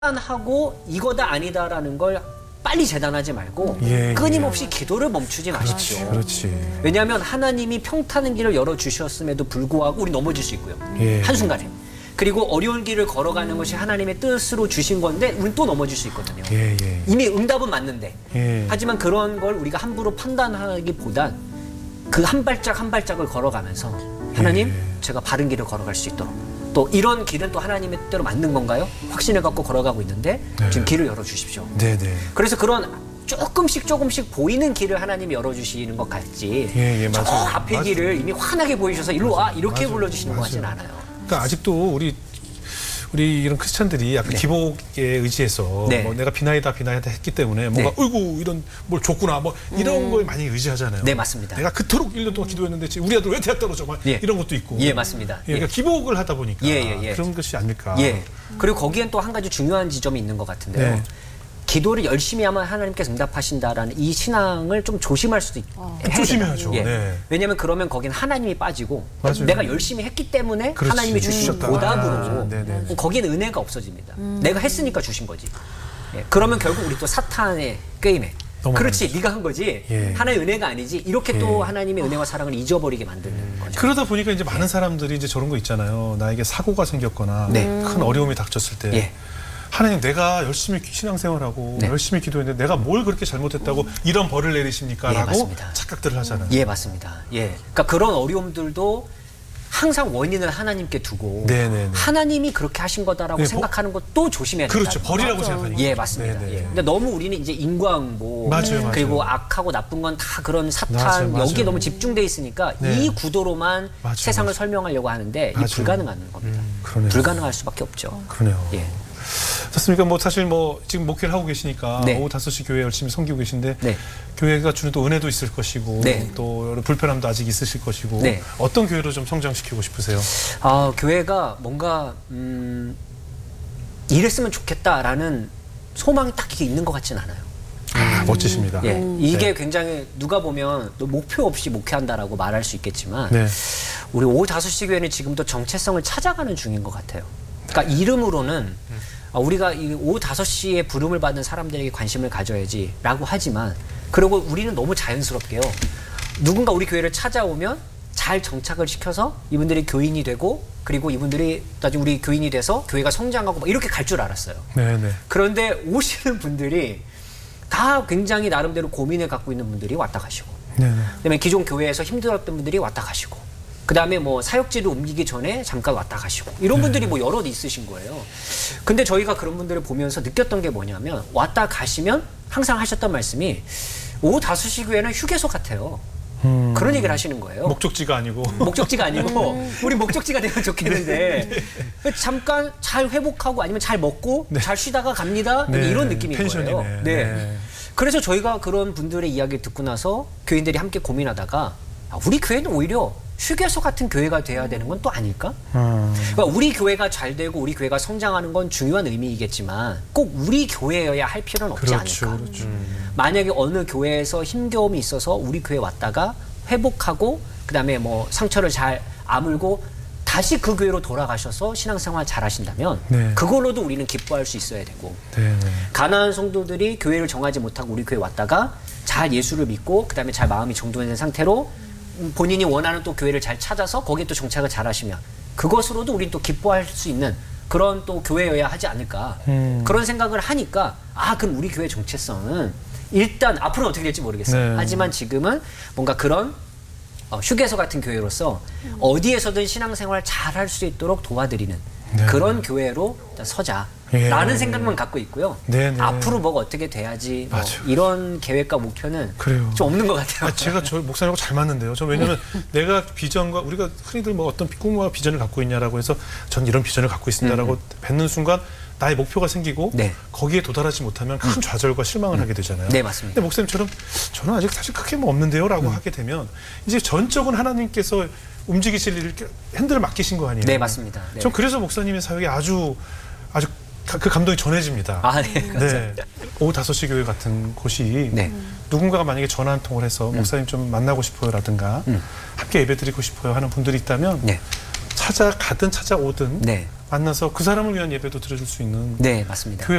하고 이거다 아니다라는 걸 빨리 재단하지 말고 끊임없이 기도를 멈추지 마십시오. 그렇지. 왜냐하면 하나님이 평탄한 길을 열어주셨음에도 불구하고 우리 넘어질 수 있고요. 한순간에. 그리고 어려운 길을 걸어가는 것이 하나님의 뜻으로 주신 건데 우리는 또 넘어질 수 있거든요. 이미 응답은 맞는데 하지만 그런 걸 우리가 함부로 판단하기보단 그 한 발짝 한 발짝을 걸어가면서 하나님 제가 바른 길을 걸어갈 수 있도록 또 이런 길은 또 하나님의 뜻대로 맞는 건가요? 확신을 갖고 걸어가고 있는데 지금 길을 열어주십시오. 그래서 그런 조금씩 보이는 길을 하나님이 열어주시는 것 같지 저 앞의 길을 이미 환하게 보이셔서 일로 와 이렇게 불러주시는 것 같지는 않아요. 그러니까 아직도 우리 이런 크리스찬들이 약간 기복에 의지해서 뭐 내가 비나이다 했기 때문에 뭔가 어이구 이런 뭘 줬구나 뭐 이런 걸 많이 의지하잖아요. 네, 맞습니다. 내가 그토록 1년 동안 기도했는데 우리 아들 왜 대학 떨어져 막 이런 것도 있고. 맞습니다. 그러니까 기복을 하다 보니까 그런 것이 아닐까. 그리고 거기엔 또 한 가지 중요한 지점이 있는 것 같은데요. 기도를 열심히 하면 하나님께서 응답하신다라는 이 신앙을 좀 조심할 수도 있고 조심해야죠. 왜냐하면 그러면 거긴 하나님이 빠지고 맞아요. 내가 열심히 했기 때문에 하나님이 주신 보답으로 거기는 은혜가 없어집니다. 내가 했으니까 주신 거지. 그러면 결국 우리 또 사탄의 게임에 그렇지 네가 한 거지 하나의 은혜가 아니지 이렇게 또 하나님의 은혜와 사랑을 잊어버리게 만드는 거죠. 그러다 보니까 이제 많은 사람들이 이제 저런 거 있잖아요. 나에게 사고가 생겼거나 큰 어려움이 닥쳤을 때 하나님 내가 열심히 신앙생활하고 열심히 기도했는데 내가 뭘 그렇게 잘못했다고 이런 벌을 내리십니까? 라고 착각들을 하잖아요. 맞습니다. 그러니까 그런 어려움들도 항상 원인을 하나님께 두고 하나님이 그렇게 하신 거다라고 생각하는 것도 조심해야 된다. 그렇죠. 벌이라고 생각하니까. 맞습니다. 근데 너무 우리는 이제 인과응보 그리고 악하고 나쁜 건 다 그런 사탄 여기에 너무 집중돼 있으니까 이 구도로만 세상을 설명하려고 하는데 이게 불가능한 겁니다. 불가능할 수밖에 없죠. 그러네요. 좋습니까? 뭐 사실 뭐 지금 목회를 하고 계시니까 오후 5시 교회 열심히 섬기고 계신데 교회가 주는 또 은혜도 있을 것이고 또 여러 불편함도 아직 있으실 것이고 어떤 교회로 좀 성장시키고 싶으세요? 교회가 뭔가 이랬으면 좋겠다라는 소망이 딱 이게 있는 것 같진 않아요. 멋지십니다. 이게 굉장히 누가 보면 목표 없이 목회한다라고 말할 수 있겠지만 우리 오후 5시 교회는 지금도 정체성을 찾아가는 중인 것 같아요. 그러니까 이름으로는 우리가 이 오후 5시에 부름을 받은 사람들에게 관심을 가져야지라고 하지만 그리고 우리는 너무 자연스럽게요. 누군가 우리 교회를 찾아오면 잘 정착을 시켜서 이분들이 교인이 되고 그리고 이분들이 나중에 우리 교인이 돼서 교회가 성장하고 막 이렇게 갈 줄 알았어요. 그런데 오시는 분들이 다 굉장히 나름대로 고민을 갖고 있는 분들이 왔다 가시고 그다음에 기존 교회에서 힘들었던 분들이 왔다 가시고 그다음에 뭐 사역지를 옮기기 전에 잠깐 왔다 가시고 이런 분들이 뭐 여럿 있으신 거예요. 근데 저희가 그런 분들을 보면서 느꼈던 게 뭐냐면 왔다 가시면 항상 하셨던 말씀이 오후 5시 교회는 휴게소 같아요. 그런 얘기를 하시는 거예요. 목적지가 아니고 우리 목적지가 되면 좋겠는데 잠깐 잘 회복하고 아니면 잘 먹고 잘 쉬다가 갑니다. 이런 느낌인 거예요. 그래서 저희가 그런 분들의 이야기를 듣고 나서 교인들이 함께 고민하다가 우리 교회는 오히려 휴게소 같은 교회가 돼야 되는 건 또 아닐까? 그러니까 우리 교회가 잘 되고 우리 교회가 성장하는 건 중요한 의미이겠지만 꼭 우리 교회여야 할 필요는 없지 않을까? 만약에 어느 교회에서 힘겨움이 있어서 우리 교회 왔다가 회복하고 그다음에 뭐 상처를 잘 아물고 다시 그 교회로 돌아가셔서 신앙생활 잘 하신다면 그걸로도 우리는 기뻐할 수 있어야 되고 가난한 성도들이 교회를 정하지 못하고 우리 교회 왔다가 잘 예수를 믿고 그다음에 잘 마음이 정돈된 상태로 본인이 원하는 또 교회를 잘 찾아서 거기에 또 정착을 잘 하시면 그것으로도 우린 또 기뻐할 수 있는 그런 또 교회여야 하지 않을까 그런 생각을 하니까 그럼 우리 교회 정체성은 일단 앞으로는 어떻게 될지 모르겠어요. 하지만 지금은 뭔가 그런 휴게소 같은 교회로서 어디에서든 신앙생활 잘 할 수 있도록 도와드리는 그런 교회로 일단 서자라는 생각만 갖고 있고요. 앞으로 뭐가 어떻게 돼야지 뭐 이런 계획과 목표는 좀 없는 것 같아요. 제가 저 목사님하고 잘 맞는데요. 저 왜냐면 내가 비전과 우리가 흔히들 뭐 어떤 꿈과 비전을 갖고 있냐라고 해서 전 이런 비전을 갖고 있습니다라고 뱉는 순간 나의 목표가 생기고 거기에 도달하지 못하면 큰 좌절과 실망을 하게 되잖아요. 맞습니다. 근데 목사님처럼 저는 아직 사실 크게 뭐 없는데요라고 하게 되면 이제 전적은 하나님께서 움직이실 일을 핸들을 맡기신 거 아니에요? 맞습니다. 전 그래서 목사님의 사역이 아주 그 감동이 전해집니다. 오후 5시 교회 같은 곳이 누군가가 만약에 전화 한 통을 해서 목사님 좀 만나고 싶어요라든가 함께 예배드리고 싶어요 하는 분들이 있다면 찾아가든 찾아오든 만나서 그 사람을 위한 예배도 드려줄 수 있는 네, 맞습니다. 교회